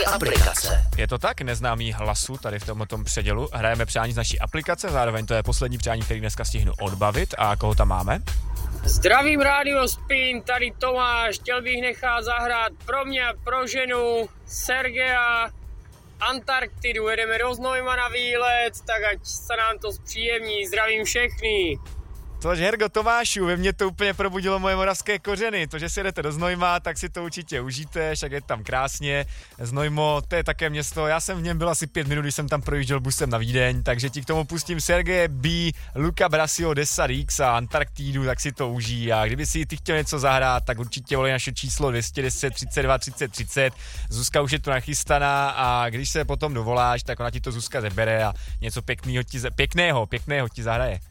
aplikace. Je to tak, neznámý hlasu tady v tomto předělu. Hrajeme přání z naší aplikace, zároveň to je poslední přání, který dneska stihnu odbavit. A koho tam máme? Zdravím Radio Spin, tady Tomáš, chtěl bych nechat zahrát pro mě a pro ženu Sergeja Antarktidu, jedeme do Znojma na výlet, tak ať se nám to zpříjemní, zdravím všechny. Tož Hergo Tomášu, ve mně to úplně probudilo moje moravské kořeny. To, že si jdete do Znojma, tak si to určitě užijte, však je tam krásně. Znojmo, to je také město, já jsem v něm byl asi 5 minut, když jsem tam projížděl busem na Vídeň, takže ti k tomu pustím Sergeje B, Luca Brasio, Dessa Rix a Antarktidu, tak si to užij. A kdyby si ty chtěl něco zahrát, tak určitě volej naše číslo 210 32 30 30. Zuzka už je tu nachystaná a když se potom dovoláš, tak ona ti to Zuzka zebere a něco pěkného ti zahraje.